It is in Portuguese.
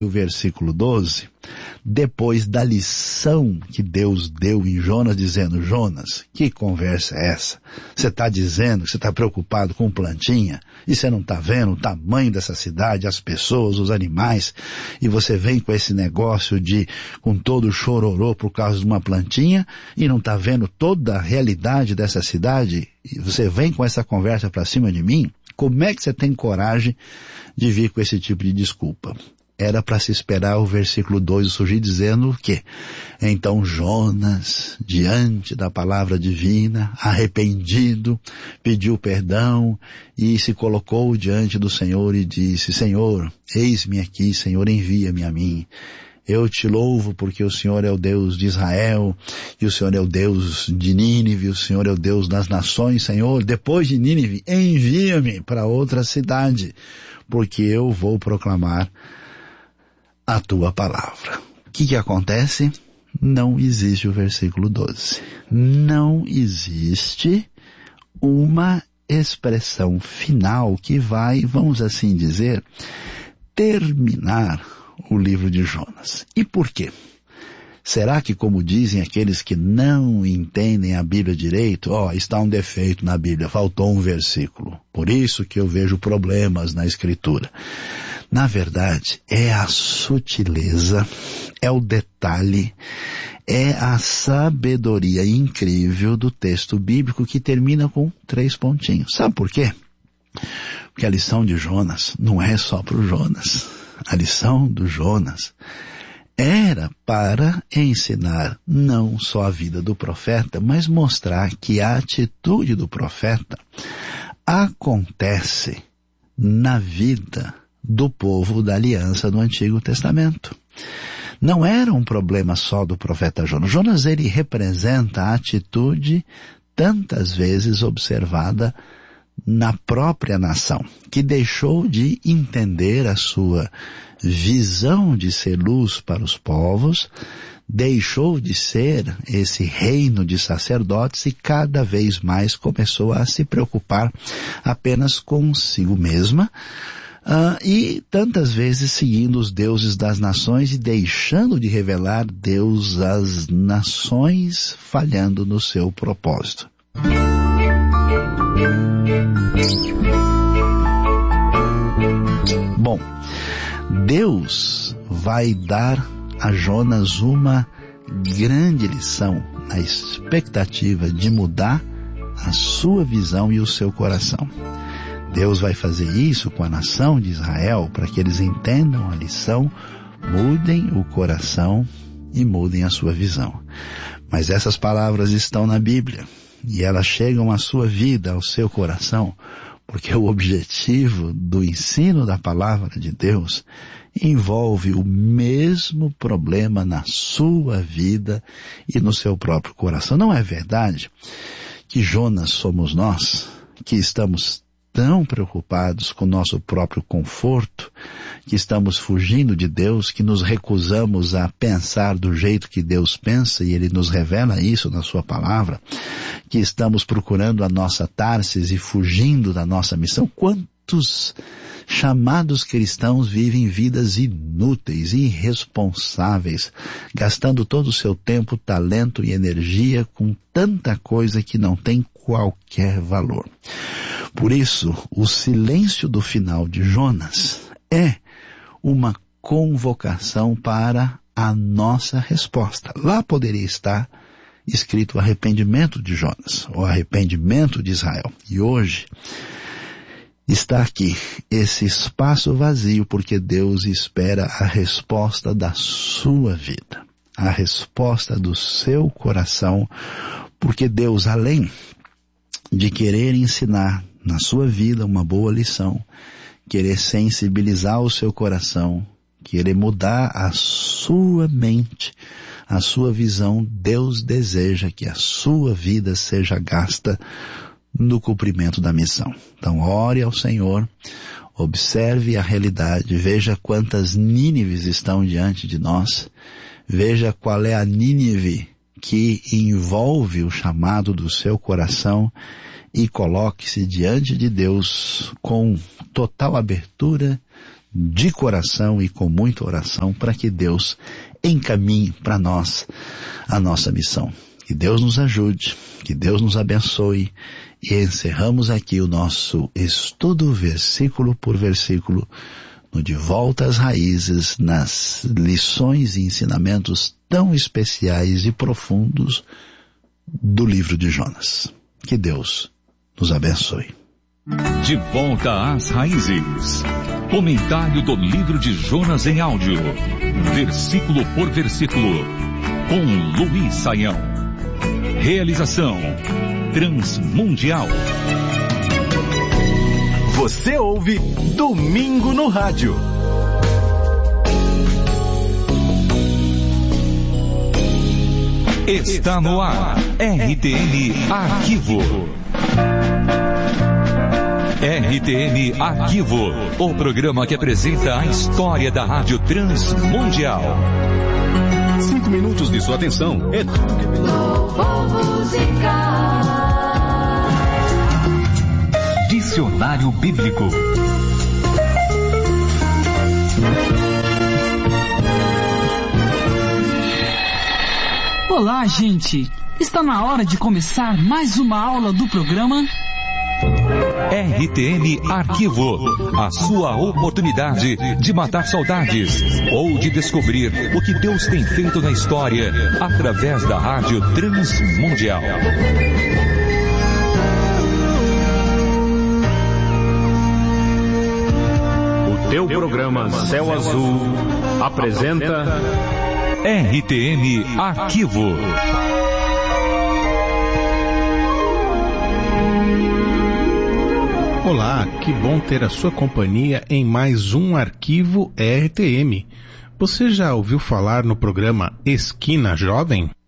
o versículo 12, depois da lição que Deus deu em Jonas, dizendo: Jonas, que conversa é essa? Você está dizendo que você está preocupado com plantinha e você não está vendo o tamanho dessa cidade, as pessoas, os animais, e você vem com esse negócio com todo o chororô por causa de uma plantinha e não está vendo toda a realidade dessa cidade, e você vem com essa conversa para cima de mim? Como é que você tem coragem de vir com esse tipo de desculpa? Era para se esperar o versículo 2 surgir dizendo o quê? Então Jonas, diante da palavra divina, arrependido, pediu perdão e se colocou diante do Senhor e disse: Senhor, eis-me aqui, Senhor, envia-me a mim. Eu te louvo porque o Senhor é o Deus de Israel, e o Senhor é o Deus de Nínive, o Senhor é o Deus das nações. Senhor, depois de Nínive, envia-me para outra cidade, porque eu vou proclamar a tua palavra. O que acontece? Não existe o versículo 12. Não existe uma expressão final que vai, vamos assim dizer, terminar o livro de Jonas. E por quê? Será que, como dizem aqueles que não entendem a Bíblia direito, está um defeito na Bíblia, faltou um versículo, por isso que eu vejo problemas na Escritura? Na verdade, é a sutileza, é o detalhe, é a sabedoria incrível do texto bíblico que termina com 3 pontinhos. Sabe por quê? Porque a lição de Jonas não é só para o Jonas. A lição do Jonas era para ensinar não só a vida do profeta, mas mostrar que a atitude do profeta acontece na vida do povo da aliança do Antigo Testamento. Não era um problema só do profeta Jonas. Jonas, ele representa a atitude tantas vezes observada na própria nação, que deixou de entender a sua visão de ser luz para os povos, deixou de ser esse reino de sacerdotes e cada vez mais começou a se preocupar apenas consigo mesma, e tantas vezes seguindo os deuses das nações e deixando de revelar Deus às nações, falhando no seu propósito. Bom, Deus vai dar a Jonas uma grande lição na expectativa de mudar a sua visão e o seu coração. Deus vai fazer isso com a nação de Israel para que eles entendam a lição, mudem o coração e mudem a sua visão. Mas essas palavras estão na Bíblia e elas chegam à sua vida, ao seu coração, porque o objetivo do ensino da palavra de Deus envolve o mesmo problema na sua vida e no seu próprio coração. Não é verdade que Jonas somos nós, que estamos tão preocupados com o nosso próprio conforto, que estamos fugindo de Deus, que nos recusamos a pensar do jeito que Deus pensa, e Ele nos revela isso na sua palavra, que estamos procurando a nossa Tarsis e fugindo da nossa missão? Quantos chamados cristãos vivem vidas inúteis, irresponsáveis, gastando todo o seu tempo, talento e energia com tanta coisa que não tem qualquer valor. Por isso, o silêncio do final de Jonas é uma convocação para a nossa resposta. Lá poderia estar escrito o arrependimento de Jonas, o arrependimento de Israel. E hoje está aqui esse espaço vazio, porque Deus espera a resposta da sua vida, a resposta do seu coração, porque Deus, além de querer ensinar na sua vida uma boa lição, querer sensibilizar o seu coração, querer mudar a sua mente, a sua visão, Deus deseja que a sua vida seja gasta no cumprimento da missão. Então ore ao Senhor, observe a realidade, veja quantas Nínives estão diante de nós, veja qual é a Nínive que envolve o chamado do seu coração e coloque-se diante de Deus com total abertura, de coração e com muita oração para que Deus encaminhe para nós a nossa missão. Que Deus nos ajude, que Deus nos abençoe, e encerramos aqui o nosso estudo versículo por versículo no De Volta às Raízes, nas lições e ensinamentos tão especiais e profundos do livro de Jonas. Que Deus nos abençoe. De Volta às Raízes. Comentário do livro de Jonas em áudio, versículo por versículo, com Luiz Saião. Realização Transmundial. Você ouve Domingo no Rádio. Está no ar, RTM Arquivo. RTM Arquivo, o programa que apresenta a história da Rádio Transmundial. 5 minutos de sua atenção é tudo que Dicionário Bíblico. Olá, gente! Está na hora de começar mais uma aula do programa RTM Arquivo, a sua oportunidade de matar saudades ou de descobrir o que Deus tem feito na história através da Rádio Transmundial. O teu programa Céu Azul apresenta RTM Arquivo. Olá, que bom ter a sua companhia em mais um Arquivo RTM. Você já ouviu falar no programa Esquina Jovem?